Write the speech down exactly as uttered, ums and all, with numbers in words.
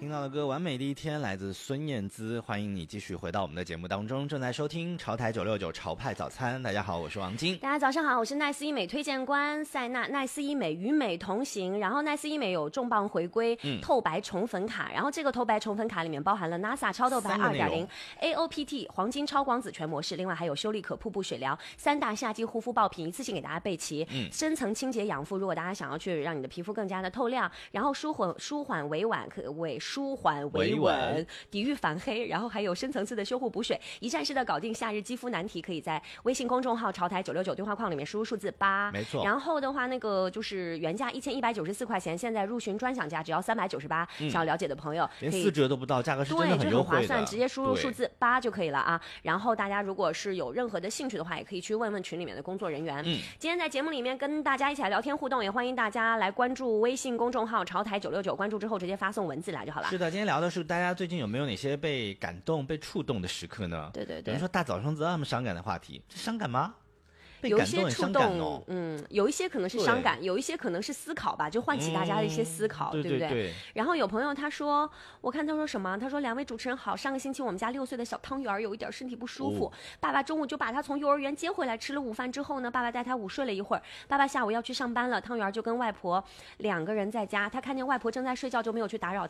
听到的歌《完美的一天》来自孙燕姿，欢迎你继续回到我们的节目当中，正在收听潮台九六九潮派早餐。大家好，我是王晶。 大家早上好，我是奈斯医美推荐官塞娜。奈斯医美与美同行，然后奈斯医美有重磅回归、嗯、透白宠粉卡，然后这个透白宠粉卡里面包含了 N A S A 超透白 二点零、A O P T 黄金超光子全模式，另外还有修丽可瀑布水疗三大夏季护肤爆品一次性给大家备齐，嗯、深层清洁养肤，如果大家想要去让你的皮肤更加的透亮，然后舒缓舒缓委婉可为舒缓维稳，抵御反黑，然后还有深层次的修护补水，一站式的搞定夏日肌肤难题。可以在微信公众号潮台九六九对话框里面输入数字八， 没错。 然后的话，那个就是原价一千一百九十四块钱，现在入群专享价只要三百九十八。想要了解的朋友， 连四折都不到，价格是真的很优惠的， 对，就很划算，直接输入数字八就可以了啊。然后大家如果是有任何的兴趣的话，也可以去问问群里面的工作人员。嗯，今天在节目里面跟大家一起来聊天互动，也欢迎大家来关注微信公众号潮台九六九，关注之后直接发送文字来就好了。 是的，今天聊的是大家最近有没有哪些被感动、被触动的时刻呢？ 对对对， 比如说大早上这么伤感的话题，这伤感吗？ 有一些触动、 哦、 嗯，有一些可能是伤感，有一些可能是思考吧，就唤起大家的一些思考， 嗯、 对不对？ 对对对。 然后有朋友他说，我看他说什么？他说两位主持人好，上个星期我们家六岁的小汤圆有一点身体不舒服，哦、爸爸中午就把他从幼儿园接回来，吃了午饭之后呢，爸爸带他午睡了一会儿，爸爸下午要去上班了，汤圆就跟外婆两个人在家，他看见外婆正在睡觉就没有去打扰